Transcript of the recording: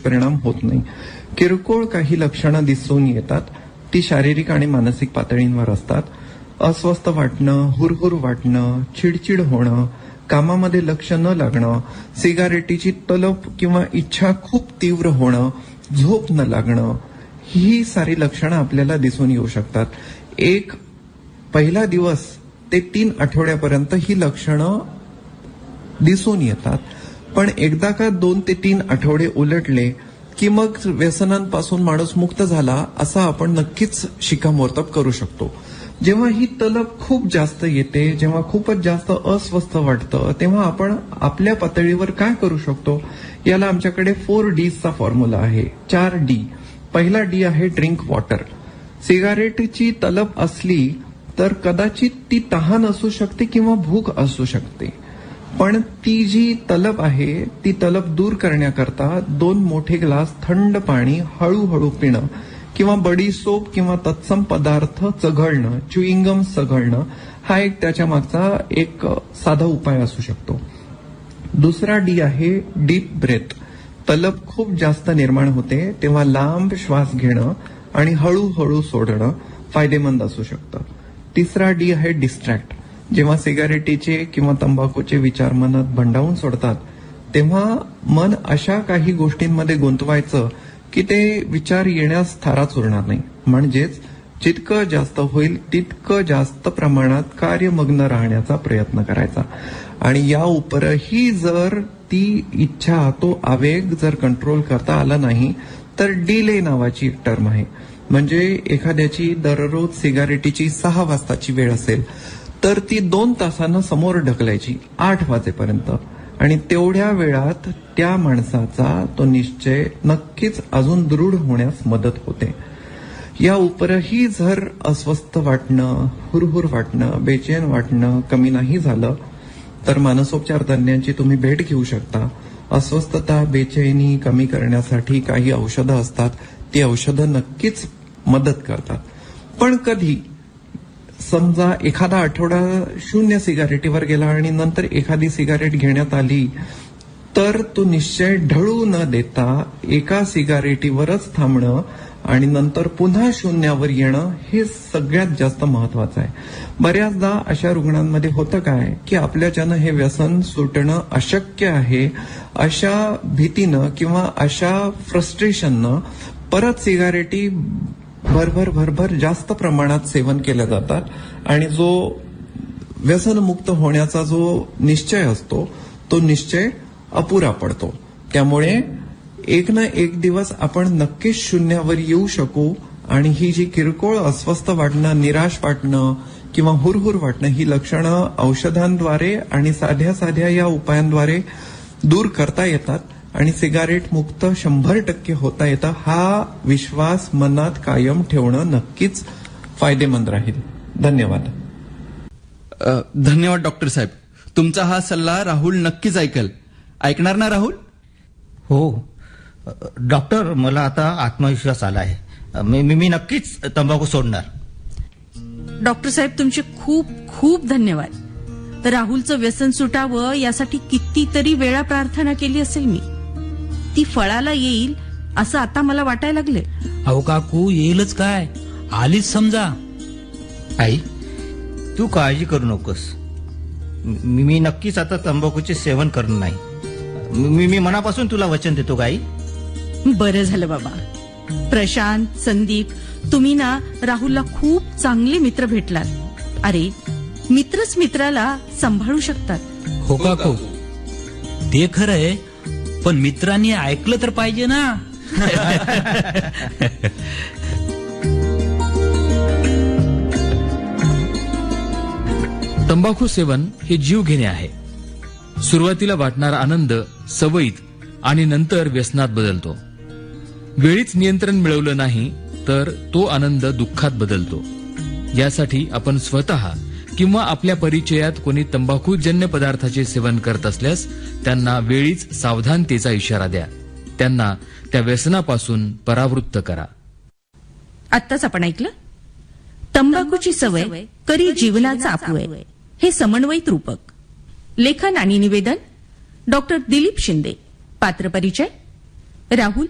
दुष्परिणाम होत नाही. किरकोळ काही लक्षणं दिसून येतात, ती शारीरिक आणि मानसिक पातळींवर असतात. अस्वस्थ वाटणं, हुरहुर वाटणं, चिडचिड होणं, कामामध्ये लक्ष न लागणं, सिगारेटीची तलप किंवा इच्छा खूप तीव्र होणं, झोप न लागणं, ही सारी लक्षणं आपल्याला दिसून येऊ शकतात. पहिला दिवस ते 3 आठवड्यापर्यंत ही लक्षणं दिसून येतात. पण एकदा का 2 ते 3 आठवडे उलटले की मग व्यसनांपासून माणूस मुक्त झाला असं आपण नक्कीच शिक्कामोर्तब करू शकतो. जेव्हा ही तलप खूप जास्त येते, जेव्हा खूपच जास्त अस्वस्थ वाटतं, तेव्हा आपण आपल्या पातळीवर काय करू शकतो? याला आमच्याकडे 4Ds चा फॉर्म्युला आहे. 4D. पहिला D आहे ड्रिंक वॉटर. सिगारेटची तलप असली तर कदाचित ती तहान असू शकते किंवा भूक असू शकते, पण ती जी तलप आहे ती तलप दूर करण्याकरता 2 मोठे ग्लास थंड पाणी हळूहळू पिणं किंवा बडी सोप किंवा तत्सम पदार्थ चघळणं, च्युइंगम चघळणं, हा एक त्याच्या मागचा एक साधा उपाय असू शकतो. दुसरा D आहे डीप ब्रेथ. तलप खूप जास्त निर्माण होते तेव्हा लांब श्वास घेणं आणि हळूहळू सोडणं फायदेमंद असू शकतं. तिसरा D आहे डिस्ट्रॅक्ट. जेव्हा सिगारेटीचे किंवा तंबाखूचे विचार मनात भंडावून सोडतात तेव्हा मन अशा काही गोष्टींमध्ये गुंतवायचं की ते विचार येण्यास थाराच उरणार नाही. म्हणजेच जितकं जास्त होईल तितकं जास्त प्रमाणात कार्यमग्न राहण्याचा प्रयत्न करायचा. आणि या उपरही जर ती इच्छा, तो आवेग जर कंट्रोल करता आला नाही तर डिले नावाची एक टर्म आहे. म्हणजे एखाद्याची दररोज सिगारेटीची 6 वाजताची वेळ असेल तर ती 2 तासानं समोर ढकलायची 8 वाजेपर्यंत, आणि तेवढ्या वेळात त्या माणसाचा तो निश्चय नक्कीच अजून दृढ होण्यास मदत होते. या उपरही जर अस्वस्थ वाटणं, हुरहुर वाटणं, बेचैन वाटणं कमी नाही झालं तर मानसोपचार तज्ञांची तुम्ही भेट घेऊ शकता. अस्वस्थता, बेचैनी कमी करण्यासाठी काही औषधं असतात, ती औषधं नक्कीच मदत करतात. पण कधी समजा एखादा आठवडा 0 सिगारेटीवर गेला आणि नंतर एखादी सिगारेट घेण्यात आली तर तो निश्चय ढळू न देता एका सिगारेटीवरच थांबणं आणि नंतर पुन्हा 0वर येणं हे सगळ्यात जास्त महत्वाचं आहे. बऱ्याचदा अशा रुग्णांमध्ये होतं काय की आपल्याच्यानं हे व्यसन सुटणं अशक्य आहे अशा भीतीनं किंवा अशा फ्रस्ट्रेशननं परत सिगारेटी भरभर जास्त प्रमाणात सेवन केल्या जातात आणि जो व्यसनमुक्त होण्याचा जो निश्चय असतो तो निश्चय अपुरा पडतो. त्यामुळे एक ना एक दिवस आपण नक्कीच 0वर येऊ शकू आणि ही जी किरकोळ अस्वस्थ वाटणं, निराश वाटणं किंवा हुरहुर वाटणं ही लक्षणं औषधांद्वारे आणि साध्या साध्या या उपायांद्वारे दूर करता येतात आणि सिगारेट मुक्त 100% होता येतं. हा विश्वास मनात कायम ठेवणं नक्कीच फायदेमंद राहील. धन्यवाद. धन्यवाद डॉक्टर साहेब. तुमचा हा सल्ला राहुल नक्कीच ऐकणार ना राहुल? हो डॉक्टर, मला आता आत्मविश्वास आला आहे. मी नक्कीच तंबाखू सोडणार. डॉक्टर साहेब, तुमचे खूप खूप धन्यवाद. राहुलचं व्यसन सुटावं यासाठी कितीतरी वेळा प्रार्थना केली असेल मी. ती फळाला येईल असं आता मला वाटायला लागले. अहो काकू, येईलच काय, आलीच समजा. आई, तू काळजी करू नकोस. मी नक्कीच आता तंबाखूचे सेवन करणार नाही. मी मनापासून तुला वचन देतो गाई. बरं झालं बाबा. प्रशांत, संदीप, तुम्ही ना राहुलला खूप चांगले मित्र भेटलात. अरे, मित्रच मित्राला सांभाळू शकतात. हो काकू, ते खरं आहे, पण मित्रांनी ऐकलं तर पाहिजे ना. तंबाखू सेवन हे जीव घेणे आहे. सुरुवातीला वाटणारा आनंद सवयीत आणि नंतर व्यसनात बदलतो. वेळीच नियंत्रण मिळवलं नाही तर तो आनंद दुःखात बदलतो. यासाठी आपण स्वतः किंवा आपल्या परिचयात कोणी तंबाखूजन्य पदार्थाचे सेवन करत असल्यास त्यांना वेळीच सावधानतेचा इशारा द्या. त्यांना त्या व्यसनापासून परावृत्त करा. आत्ताच आपण ऐकलं तंबाखूची सवय करी जीवनाचा अपव्यय, हे समन्वयित रूपक. लेखन आणि निवेदन डॉक्टर दिलीप शिंदे. पात्र परिचय राहुल